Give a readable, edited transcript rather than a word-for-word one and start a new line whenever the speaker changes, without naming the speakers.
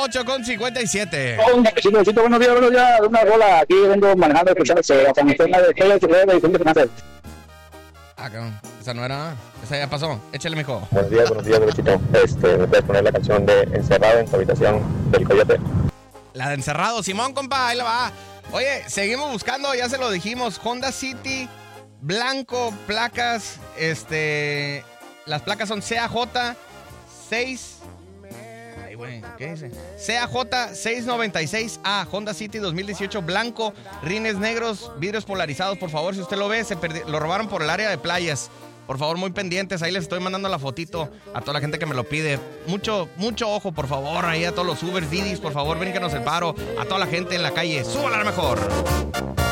8:57.
Chicos, buenos días. Una rola aquí vengo manejando, escuchando la transmisión de de Vicente Fernández.
Ah, cabrón. Esa no era. Esa ya pasó. Échale, mijo.
Buenos días, Luchito. ¿Me puedes poner la canción de Encerrado en tu habitación del Coyote?
La de Encerrado. Simón, compa, ahí la va. Oye, seguimos buscando, ya se lo dijimos. Honda City, blanco, placas, las placas son CAJ 6. Ay, güey, ¿qué dice? CAJ 696A, Honda City 2018, blanco, rines negros, vidrios polarizados. Por favor, si usted lo ve, lo robaron por el área de playas. Por favor, muy pendientes. Ahí les estoy mandando la fotito a toda la gente que me lo pide. Mucho ojo, por favor. Ahí a todos los Ubers, Didis, por favor, bríquenos el paro. A toda la gente en la calle. ¡Súbala mejor!